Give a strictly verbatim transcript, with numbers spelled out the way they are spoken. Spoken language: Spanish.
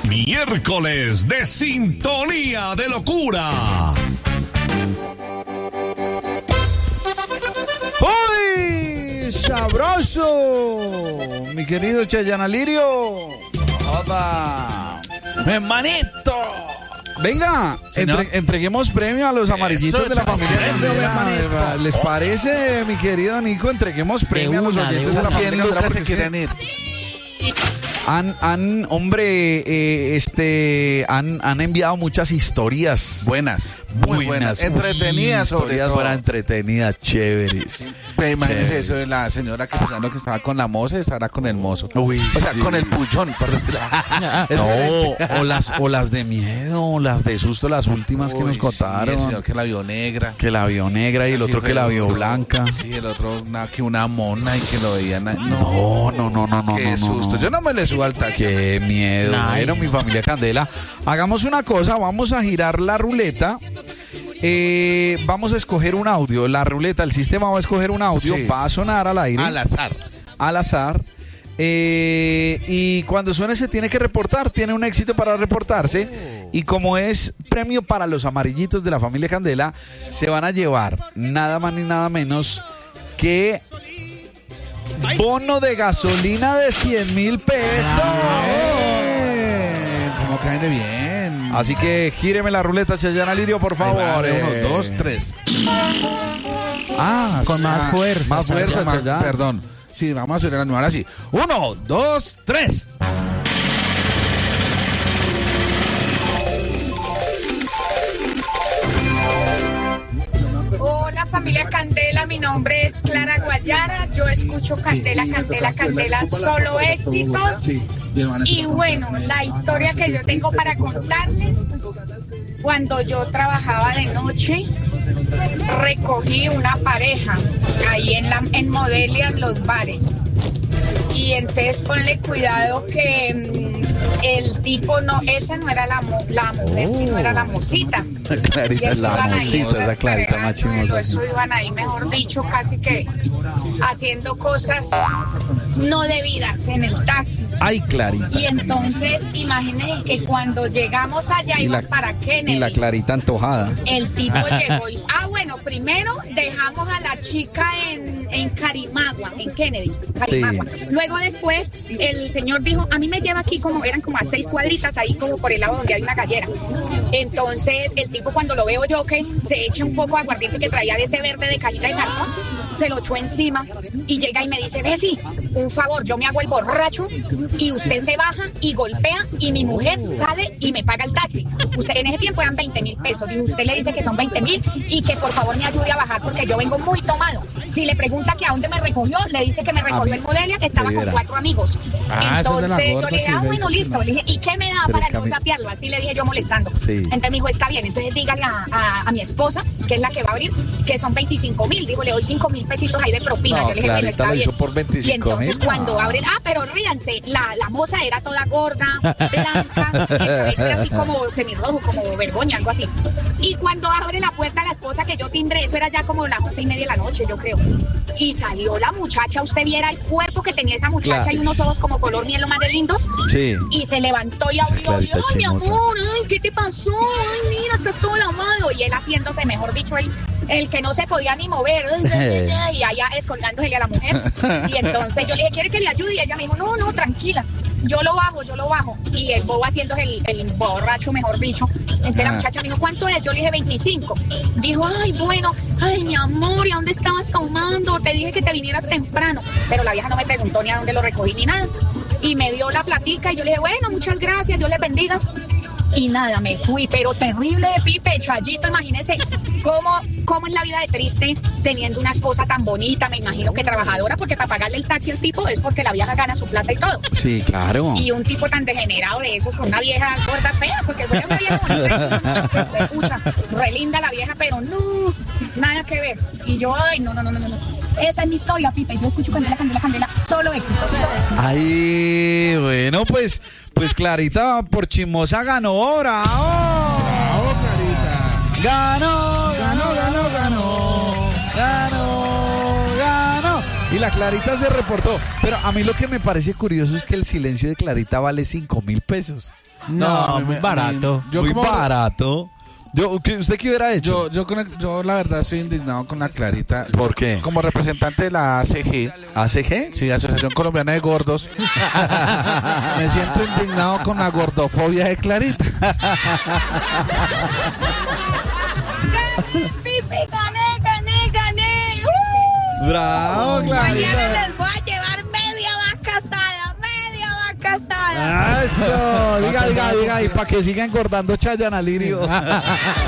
Miércoles de Sintonía de Locura. ¡Uy! ¡Sabroso! Mi querido Chayanne Alirio. ¡Opa! ¡Hermanito! Venga, entre, entreguemos premio a los amarillitos de la familia. Venga, ¿les parece, mi querido Nico? Entreguemos premio a los oyentes de la familia. Lucas se quieren ir. Han, han, hombre, eh, este, han, han enviado muchas historias buenas, muy buenas, buenas entretenidas, sobre historias todo. Buenas, entretenidas, chéveres. Sí. Pero imagínense eso de la señora que pensando que estaba con la moza y estará con el mozo. Uy, o sea, sí. con el puchón, por decirlo. No, o las, o las de miedo, las de susto, las últimas Uy, que nos contaron. Sí, el señor que la vio negra. Que la vio negra y el otro que la vio otro, blanca. Sí, el otro una, que una mona y que lo veían. No, no, no, no, no, no. Qué no, susto. No. Yo no me le subo al taxi. Qué miedo. Bueno, mi familia Candela. Hagamos una cosa, vamos a girar la ruleta. Eh, vamos a escoger un audio. La ruleta, el sistema va a escoger un audio. Sí. Va a sonar al aire. Al azar. Al azar. Eh, y cuando suene se tiene que reportar. Tiene un éxito para reportarse. Oh. Y como es premio para los amarillitos de la familia Candela, se van a llevar nada más ni nada menos que bono de gasolina de cien mil pesos. ¿Cómo caen de bien? Así que gíreme la ruleta, Chayanne Alirio, por favor. Va, eh. Uno, dos, tres. Ah, con más fuerza. Más fuerza, Chayanne. Chayanne. Perdón. Sí, vamos a subir la nueva así. Uno, dos, tres. Hola familia Candela, mi nombre es Clara Guayara, yo escucho Candela, Candela, Candela, solo éxitos. Y bueno, la historia que yo tengo para contarles, cuando yo trabajaba de noche, recogí una pareja ahí en, la, en Modelia, en los bares. Y entonces ponle cuidado que mmm, el tipo no, esa no era la, mo, la mujer, oh. sino era la mosita. Clarita, la mosita, esa Clarita más chimosa. Eso iban ahí, mejor dicho, casi que haciendo cosas no debidas en el taxi. Ay, Clarita. Y entonces, imagínense que cuando llegamos allá y iban la, para Kennedy. Y la Clarita antojada. El tipo llegó y, ah, bueno, primero dejamos a la chica en, en Carimagua, en Kennedy, Carimagua. Sí. Luego después, el señor dijo, a mí me lleva aquí como, eran como a seis cuadritas ahí como por el lado donde hay una gallera. Entonces, el tipo cuando lo veo yo que se echa un poco de aguardiente que traía de ese verde de cajita de cartón, se lo echó encima y llega y me dice, Bessie, un favor, yo me hago el borracho y usted se baja y golpea y mi mujer sale y me paga el taxi. Usted en ese tiempo eran veinte mil pesos y usted le dice que son veinte mil y que por favor me ayude a bajar porque yo vengo muy tomado. Si le pregunta que a dónde me recogió, le dice que me recogió en Modelia, que estaba con cuatro amigos. Ah, entonces yo le dije, ah, bueno, listo. Le dije, ¿y qué me da para no sapearlo? Así le dije yo molestando. Sí. Entonces me dijo, está bien, entonces dígale a, a, a mi esposa, que es la que va a abrir, que son veinticinco mil. Digo, le doy cinco mil pesitos ahí de propina. No, yo le dije, bueno, está bien. Por veinticinco y entonces mil, cuando no. abren, ah, pero ríanse, la, la moza era toda gorda, blanca, el cabello era así como semirrojo, como vergoña, algo así. Y cuando abre la puerta la esposa que yo timbré, eso era ya como las once y media de la noche, yo creo. Y salió la muchacha, usted viera el cuerpo que tenía esa muchacha, claro. Y unos ojos como color miel, lo más de lindos. Sí. Y se levantó y abrió, y, ay, mi amor, ay, ¿qué te pasó? Ay, mira, estás todo lavado. Y él haciéndose, mejor dicho, el, el que no se podía ni mover. Y allá descolgándosele a la mujer. Y entonces yo le dije, ¿quiere que le ayude? Y ella me dijo, no, no, tranquila. Yo lo bajo, yo lo bajo. Y el bobo haciendo el, el borracho, mejor dicho. Entonces la muchacha me dijo, ¿cuánto es? Yo le dije veinticinco. Dijo, ay, bueno, ay, mi amor, ¿y a dónde estabas tomando? Te dije que te vinieras temprano. Pero la vieja no me preguntó ni a dónde lo recogí ni nada. Y me dio la platica y yo le dije, bueno, muchas gracias, Dios les bendiga. Y nada, me fui, pero terrible de Pipe, Chayito, imagínense cómo, cómo es la vida de triste teniendo una esposa tan bonita, me imagino que trabajadora, porque para pagarle el taxi al tipo es porque la vieja gana su plata y todo. Sí, claro. Y un tipo tan degenerado de esos con una vieja gorda fea, porque fue una vieja bonita, es que de pucha, re linda la vieja, pero no, nada que ver. Y yo, ay, no, no, no, no, no. Esa es mi historia, Pipe. Yo escucho Candela, Candela, Candela. Solo éxitos. Ay, bueno, pues, pues Clarita por chismosa ganó. ¡Bravo! ¡Bravo, Clarita! Ganó, ganó, ganó, ganó. Ganó, ganó. Y la Clarita se reportó. Pero a mí lo que me parece curioso es que el silencio de Clarita vale cinco mil pesos. No, a mí muy me- barato. a mí- yo Muy como- barato. Yo, ¿qué- ¿Usted qué hubiera hecho? Yo, yo, con el- yo la verdad estoy indignado con la Clarita. ¿Por qué? Como representante de la A C G, ¿A C G? sí, Asociación Colombiana de Gordos, me siento indignado con la gordofobia de Clarita. Pipi, gané, gané, gané. ¡Uh! Bravo, Mañana Clarita. les voy a llevar media vaca asada, media vaca asada. Eso, diga, diga, diga, y para que siga engordando Chayanne Alirio.